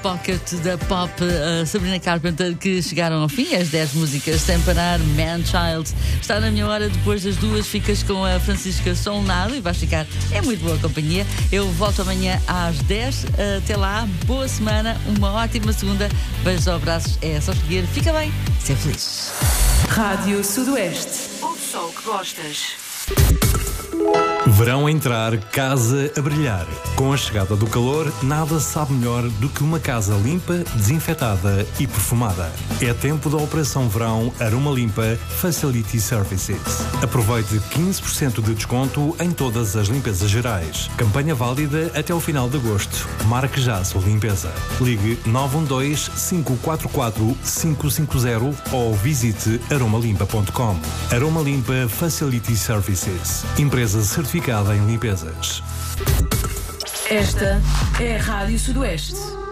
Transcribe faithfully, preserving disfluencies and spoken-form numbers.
Pocket da Pop, uh, Sabrina Carpenter, que chegaram ao fim, as dez músicas sem parar. Man-Child está na minha hora. Depois das duas ficas com a Francisca Solnado e vais ficar em muito boa companhia. Eu volto amanhã às dez. Até lá, boa semana, uma ótima segunda. Beijos, abraços, é só seguir. Fica bem, ser feliz. Rádio Sudoeste. Ouve só o que gostas. Verão a entrar, casa a brilhar. Com a chegada do calor, nada sabe melhor do que uma casa limpa, desinfetada e perfumada. É tempo da Operação Verão Aroma Limpa Facility Services. Aproveite quinze por cento de desconto em todas as limpezas gerais. Campanha válida até o final de agosto. Marque já a sua limpeza. Ligue nove um dois, cinco quatro quatro, cinco cinco zero ou visite aroma limpa ponto com. Aroma Limpa Facility Services. Empresa certificada em limpezas. Esta é a Rádio Sudoeste.